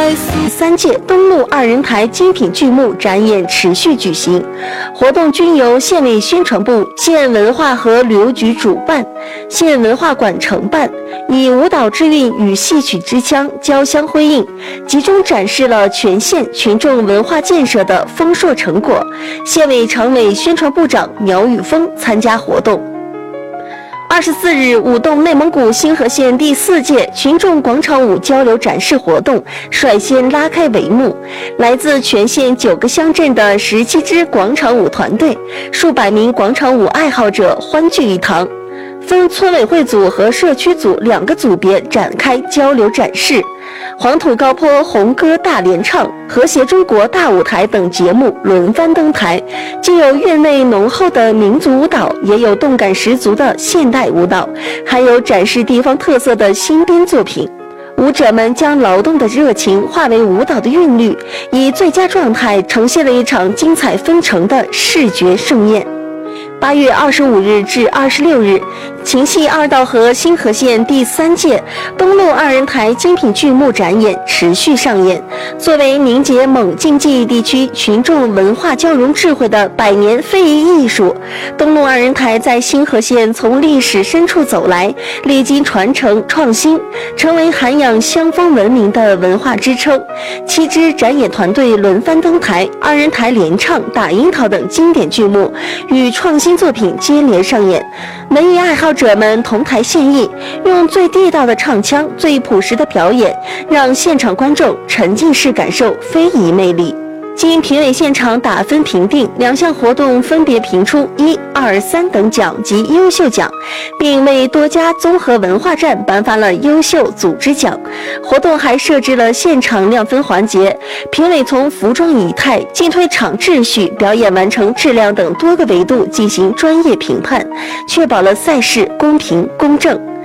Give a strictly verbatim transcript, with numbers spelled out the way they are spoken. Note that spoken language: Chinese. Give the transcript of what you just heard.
台第三届东路二人台精品剧目展演持续举行，活动均由县委宣传部、县文化和旅游局主办，县文化馆承办，以舞蹈之韵与戏曲之腔交相辉映，集中展示了全县群众文化建设的丰硕成果。县委常委宣传部长苗宇峰参加活动。二十四日，舞动内蒙古星河县第四届群众广场舞交流展示活动率先拉开帷幕。来自全县九个乡镇的十七支广场舞团队，数百名广场舞爱好者欢聚一堂，分村委会组和社区组两个组别展开交流展示。黄土高坡红歌大联唱、和谐中国大舞台等节目轮番登台，既有韵味浓厚的民族舞蹈，也有动感十足的现代舞蹈，还有展示地方特色的新编作品。舞者们将劳动的热情化为舞蹈的韵律，以最佳状态呈现了一场精彩纷呈的视觉盛宴。八月二十五日至二十六日，秦系二道河星河县第三届东路二人台精品剧目展演持续上演。作为凝结蒙晋记忆地区群众文化交融智慧的百年非遗艺术，东路二人台在星河县从历史深处走来，历经传承创新，成为涵养乡风文明的文化支撑。七支展演团队轮番登台，二人台联唱、打樱桃等经典剧目与创新作品接连上演，文艺爱好者们同台献艺，用最地道的唱腔、最朴实的表演，让现场观众沉浸式感受非遗魅力。经评委现场打分评定，两项活动分别评出一、二、三等奖及优秀奖，并为多家综合文化站颁发了优秀组织奖。活动还设置了现场亮分环节，评委从服装仪态、进退场秩序、表演完成质量等多个维度进行专业评判，确保了赛事公平公正。